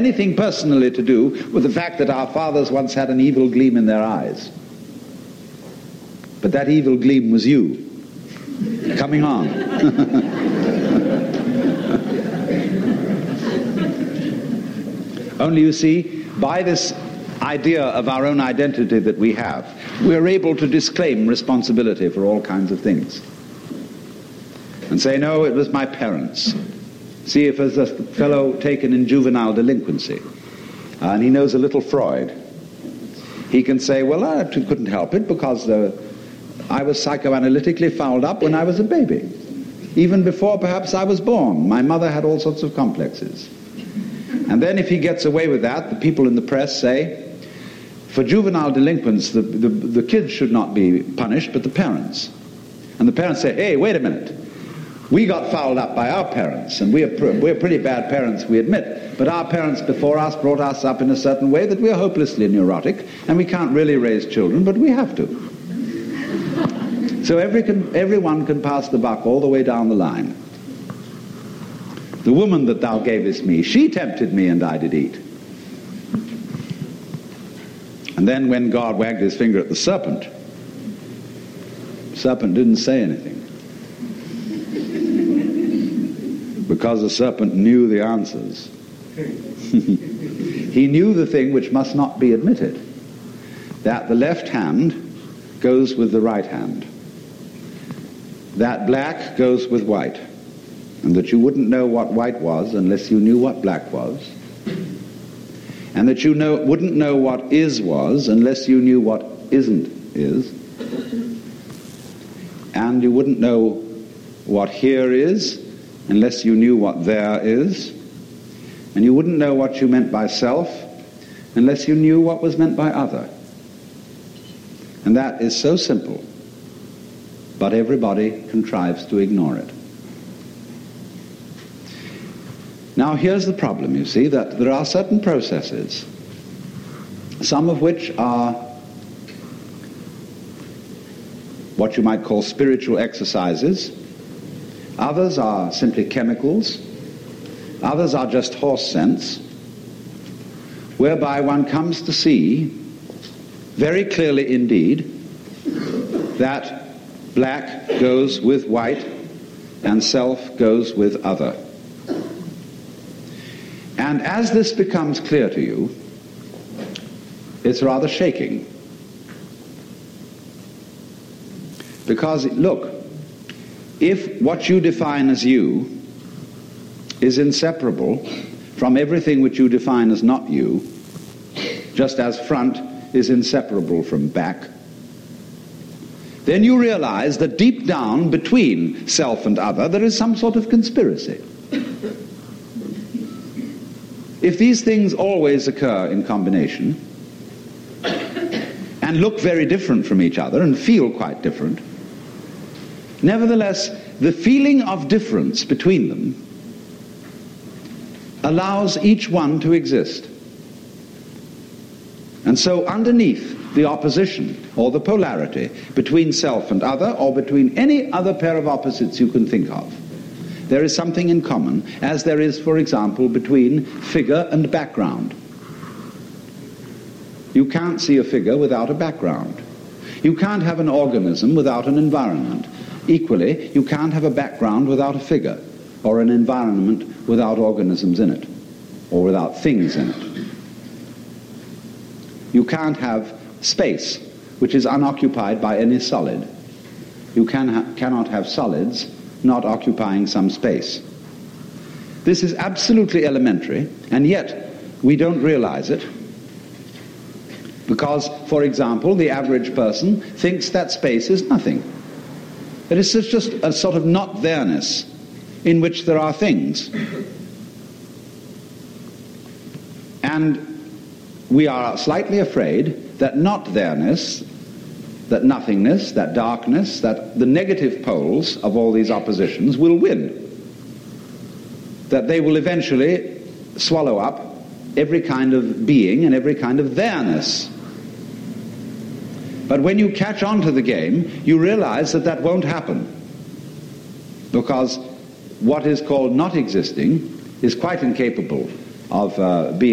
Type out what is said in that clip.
anything personally to do with the fact that our fathers once had an evil gleam in their eyes. But that evil gleam was you, coming on. Only you see, by this idea of our own identity that we have, we're able to disclaim responsibility for all kinds of things. And say, no, it was my parents. See, if there's a fellow taken in juvenile delinquency, and he knows a little Freud, he can say, well, I couldn't help it because I was psychoanalytically fouled up when I was a baby. Even before perhaps I was born, my mother had all sorts of complexes. And then if he gets away with that, the people in the press say, for juvenile delinquents, the kids should not be punished, but the parents. And the parents say, hey, wait a minute. We got fouled up by our parents, and we're pretty bad parents, we admit. But our parents before us brought us up in a certain way that we're hopelessly neurotic, and we can't really raise children, but we have to. So everyone can pass the buck all the way down the line. The woman that thou gavest me, she tempted me, and I did eat. And then when God wagged his finger at the serpent didn't say anything. Because the serpent knew the answers. He knew the thing which must not be admitted, that the left hand goes with the right hand, that black goes with white, and that you wouldn't know what white was unless you knew what black was, and that you wouldn't know what is was unless you knew what isn't is, and you wouldn't know what here is unless you knew what there is, and you wouldn't know what you meant by self unless you knew what was meant by other. And that is so simple, but everybody contrives to ignore it. Now here's the problem, you see, that there are certain processes, some of which are what you might call spiritual exercises. Others are simply chemicals. Others are just horse sense, whereby one comes to see very clearly indeed that black goes with white and self goes with other. And as this becomes clear to you, it's rather shaking. Because, look, if what you define as you is inseparable from everything which you define as not you, just as front is inseparable from back, then you realize that deep down between self and other there is some sort of conspiracy. If these things always occur in combination and look very different from each other and feel quite different, nevertheless, the feeling of difference between them allows each one to exist. And so underneath the opposition or the polarity between self and other, or between any other pair of opposites you can think of, there is something in common, as there is, for example, between figure and background. You can't see a figure without a background. You can't have an organism without an environment. Equally, you can't have a background without a figure, or an environment without organisms in it, or without things in it. You can't have space which is unoccupied by any solid. You cannot have solids not occupying some space. This is absolutely elementary, and yet we don't realize it, because, for example, the average person thinks that space is nothing. It is just a sort of not-there-ness in which there are things. And we are slightly afraid that not-there-ness, that nothingness, that darkness, that the negative poles of all these oppositions will win. That they will eventually swallow up every kind of being and every kind of there-ness. But when you catch on to the game, you realize that that won't happen. Because what is called not existing is quite incapable of being